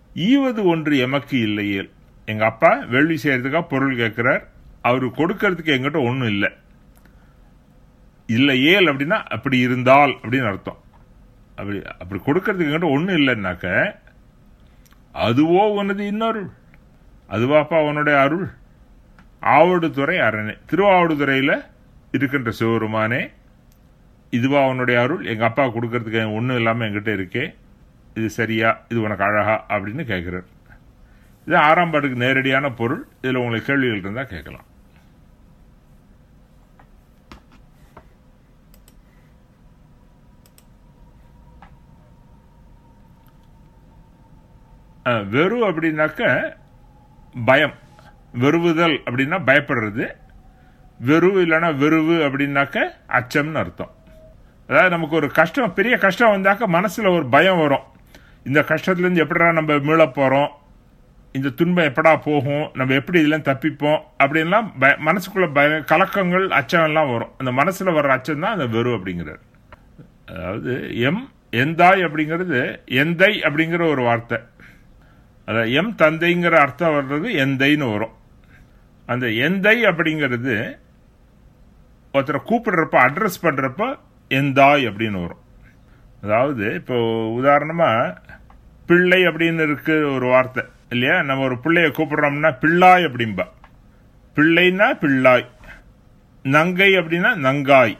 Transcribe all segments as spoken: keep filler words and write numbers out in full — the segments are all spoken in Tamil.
ஈவது ஒன்று எமக்கு இல்லையே. எங்க அப்பா வேள்வி செய்யறதுக்காக பொருள் கேட்கிறார், அவரு கொடுக்கறதுக்கு எங்கிட்ட ஒன்றும் இல்லை. இல்லையேல் அப்படின்னா அப்படி இருந்தால் அப்படின்னு அர்த்தம். அப்படி அப்படி கொடுக்கறதுக்கு எங்கிட்ட ஒன்றும் இல்லைன்னாக்க அதுவோ உனது இன்னொரு, அதுவாப்பா உன்னுடைய அருள். ஆவடுதுறை அரணே, திருவாவடுதுறையில் இருக்கின்ற சிவருமானே, இதுவா உன்னுடைய அருள், எங்கள் அப்பா கொடுக்கறதுக்கு ஒன்றும் இல்லாமல் என்கிட்ட இருக்கே, இது சரியா, இது உனக்கு அழகா அப்படின்னு கேட்குறார். இது ஆறாம் பாட்டுக்கு நேரடியான பொருள். இதில் உங்களுக்கு கேள்விகள் இருந்தால் கேட்கலாம். வெறு அப்படின்னாக்க பயம், வெறுவுதல் அப்படின்னா பயப்படுறது. வெறு இல்லைன்னா வெறுவு அப்படின்னாக்க அச்சம்னு அர்த்தம். அதாவது நமக்கு ஒரு கஷ்டம், பெரிய கஷ்டம் வந்தாக்க மனசுல ஒரு பயம் வரும். இந்த கஷ்டத்துலேருந்து எப்படா நம்ம மீள போறோம், இந்த துன்பம் எப்படா போகும், நம்ம எப்படி இதெல்லாம் தப்பிப்போம் அப்படின்லாம் மனசுக்குள்ள பய கலக்கங்கள் அச்சம் எல்லாம் வரும். அந்த மனசுல வர்ற அச்சம் தான் அந்த வெறு அப்படிங்கிறார். அதாவது எம் எந்தாய் அப்படிங்கிறது எந்தை அப்படிங்கிற ஒரு வார்த்தை. அதாவது எம் தந்தைங்கிற அர்த்தம் வர்றது எந்தைன்னு வரும். அந்த எந்தை அப்படிங்கிறது ஒருத்தரை கூப்பிடுறப்ப அட்ரஸ் பண்றப்ப எந்தாய் அப்படின்னு வரும். அதாவது இப்போ உதாரணமா பிள்ளை அப்படின்னு இருக்கு ஒரு வார்த்தை இல்லையா, நம்ம ஒரு பிள்ளைய கூப்பிடுறோம்னா பிள்ளாய் அப்படின்பா. பிள்ளைனா பிள்ளாய், நங்கை அப்படின்னா நங்காய்,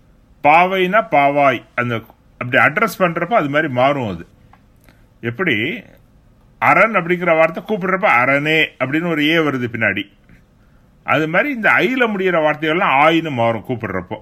பாவைனா பாவாய். அந்த அப்படி அட்ரஸ் பண்றப்ப அது மாதிரி மாறும். அது எப்படி அரண் அப்படிங்கிற வார்த்தை கூப்பிடுறப்ப அரணே அப்படின்னு ஒரு ஏ வருது பின்னாடி, அது மாதிரி இந்த ஐல முடிகிற வார்த்தைகள்லாம் ஆயின்னு மாறும் கூப்பிடுறப்போ.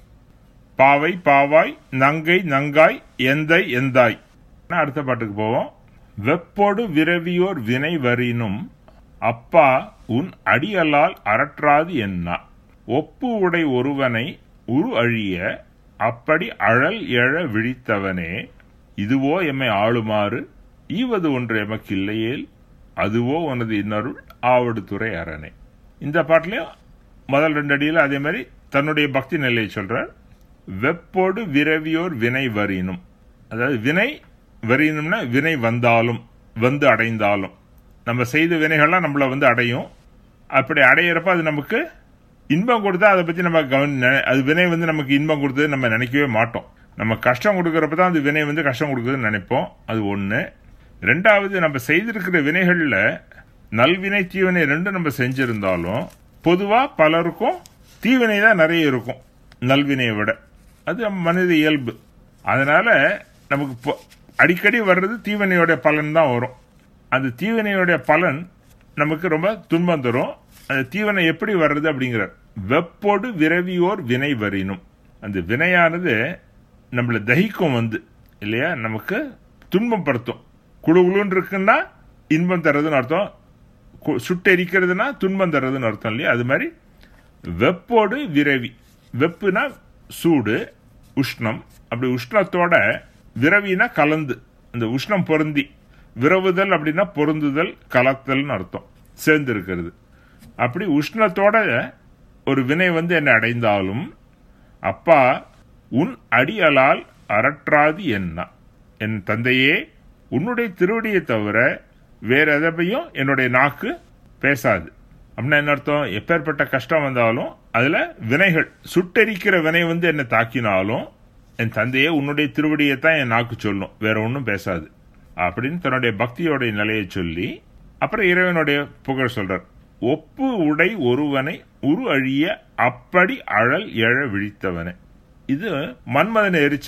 பாவை பாவாய், நங்கை நங்காய், எந்தை எந்தாய். அடுத்த பாட்டுக்கு போவோம். வெப்போடு விரவியோர் வினை வரினும் அப்பா உன் அடியலால் அரற்றாது என்ன, ஒப்பு உடை ஒருவனை உரு அழிய அப்படி அழல் எழ விழித்தவனே, இதுவோ எம்மை ஆளுமாறு ஈவது ஒன்று எமக்கு இல்லையேல் அதுவோ உனது இன்னருள் ஆவடுதுறை அரணே. இந்த பாட்டிலையும் முதல் ரெண்டு அடியில் அதே மாதிரி தன்னுடைய பக்தி நிலையை சொல்றார். வெப்போடு விரவியோர் வினை வரினும், அதாவது வினை வரினும்னா வினை வந்தாலும், வந்து அடைந்தாலும், நம்ம செய்த வினைகள்லாம் நம்மள வந்து அடையும். அப்படி அடையிறப்ப அது நமக்கு இன்பம் கொடுத்தா அதை பத்தி நம்ம கவனி, அது வினை வந்து நமக்கு இன்பம் கொடுத்தது நம்ம நினைக்கவே மாட்டோம். நம்ம கஷ்டம் கொடுக்கறப்ப தான் அது வினை வந்து கஷ்டம் கொடுக்குதுன்னு நினைப்போம். அது ஒண்ணு. ரெண்டாவது, நம்ம செய்திருக்கிற வினைகள்ல நல்வினை தீவினை ரெண்டும் நம்ம செஞ்சிருந்தாலும் பொதுவா பலருக்கும் தீவினை தான் நிறைய இருக்கும் நல்வினையை விட. அது மனித இயல்பு. அதனால நமக்கு அடிக்கடி வர்றது தீவினையோட பலன் தான் வரும். அந்த தீவினையோட பலன் நமக்கு ரொம்ப துன்பம் தரும். அந்த தீவினை எப்படி வர்றது அப்படிங்கிறார். வெப்போடு விரவியோர் வினை வரினும், அந்த வினையானது நம்மளை தகிக்கும் வந்து இல்லையா, நமக்கு துன்பம் படுத்தும். குழுகுழுன்னு இருக்குன்னா இன்பம் தர்றதுன்னு அர்த்தம், சுட்டெரிக்கிறதுனா துன்பம் தர்றதுன்னு அர்த்தம் இல்லையா. அது மாதிரி வெப்போடு விரவி, வெப்புனா சூடு உஷ்ணம், அப்படி உஷ்ணத்தோட விரவினா கலந்து, அந்த உஷ்ணம் பொருந்தி, விரவுதல் அப்படின்னா பொருந்துதல் கலத்தல்னு அர்த்தம், சேர்ந்து இருக்கிறது. அப்படி உஷ்ணத்தோட ஒரு வினை வந்து என்னை அடைந்தாலும் அப்பா உன் அடியலால் அரற்றாது என்ன, என் தந்தையே உன்னுடைய திருவடியை தவிர வேற எதையும் என்னுடைய நாக்கு பேசாது. அப்படின்னா என்ன அர்த்தம்? எப்பேற்பட்ட கஷ்டம் வந்தாலும் அதுல வினைகள் சுட்டெரிக்கிற வினை வந்து என்னை தாக்கினாலும் என் தந்தையே உன்னுடைய திருவடியை தான் என் நாக்கு சொல்லும், வேற ஒன்றும் பேசாது அப்படின்னு தன்னுடைய பக்தியோடைய நிலையை சொல்லி அப்புறம் இறைவனுடைய புகழ் சொல்றார். ஒப்பு உடை ஒருவனை உரு அழிய அப்படி அழல் எழ விழித்தவனை. இது மன்மதனை எரிச்ச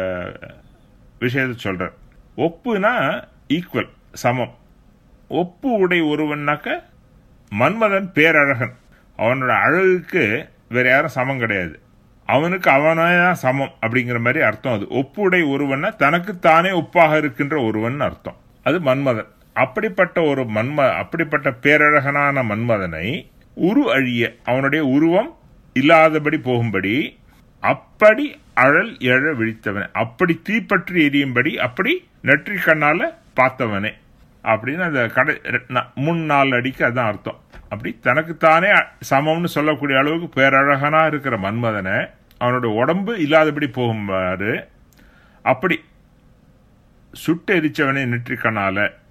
விஷயத்தை சொல்றார். ஒப்புனா ஈக்குவல், சமம். ஒப்பு உடை ஒருவன்னாக்க மன்மதன் பேரழகன், அவனோட அழகுக்கு வேற யாரும் சமம் கிடையாது, அவனுக்கு அவனே தான் சமம் அப்படிங்கிற மாதிரி அர்த்தம். அது ஒப்புடை ஒருவன்னா தனக்கு தானே ஒப்பாக இருக்கின்ற ஒருவன் அர்த்தம். அது மன்மதன். அப்படிப்பட்ட ஒரு மன்ம அப்படிப்பட்ட பேரழகனான மன்மதனை உரு அழிய, அவனுடைய உருவம் இல்லாதபடி போகும்படி அப்படி அழல் எழ விழித்தவனே, அப்படி தீப்பற்றி எரியும்படி அப்படி நெற்றி கண்ணால பார்த்தவனே அப்படின்னு அந்த கடை முன் நாலு அடிக்கு அதான் அர்த்தம். அப்படி தனக்குத்தானே சமம்னு சொல்லக்கூடிய அளவுக்கு பேரழகனா இருக்கிற மன்மதனை அவனோட உடம்பு இல்லாதபடி போகும்பாரு அப்படி சுட்டு எரிச்சவனே நெற்றி கண்ணால